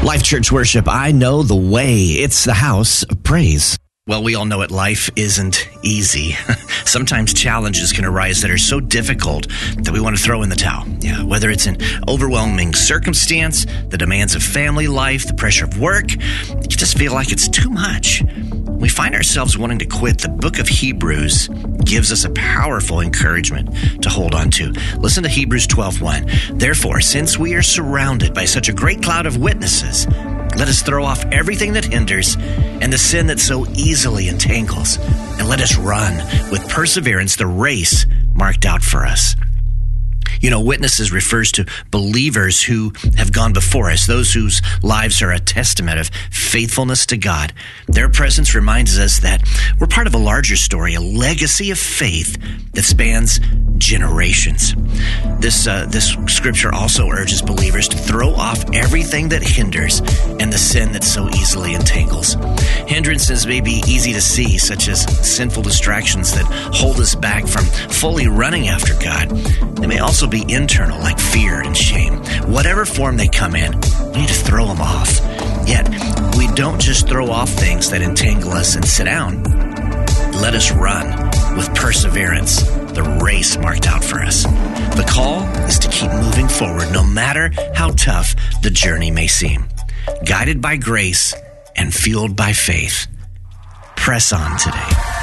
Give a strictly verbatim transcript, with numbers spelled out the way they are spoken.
Life Church Worship, I know the way. It's the house of praise. Well, we all know it. Life isn't easy. Sometimes challenges can arise that are so difficult that we want to throw in the towel. Yeah, whether it's an overwhelming circumstance, the demands of family life, the pressure of work, you just feel like it's too much. We find ourselves wanting to quit. The book of Hebrews gives us a powerful encouragement to hold on to. Listen to Hebrews twelve one. Therefore, since we are surrounded by such a great cloud of witnesses, let us throw off everything that hinders and the sin that so easily entangles, and let us run with perseverance the race marked out for us. You know, witnesses refers to believers who have gone before us, those whose lives are a testament of faithfulness to God. Their presence reminds us that we're part of a larger story, a legacy of faith that spans generations. This uh, this scripture also urges believers to throw off everything that hinders and the sin that so easily entangles. Hindrances may be easy to see, such as sinful distractions that hold us back from fully running after God. They may also be internal, like fear and shame. Whatever form they come in, we need to throw them off. Yet, we don't just throw off things that entangle us and sit down. Let us run with perseverance the race marked out for us. The call is to keep moving forward, no matter how tough the journey may seem. Guided by grace and fueled by faith, press on today.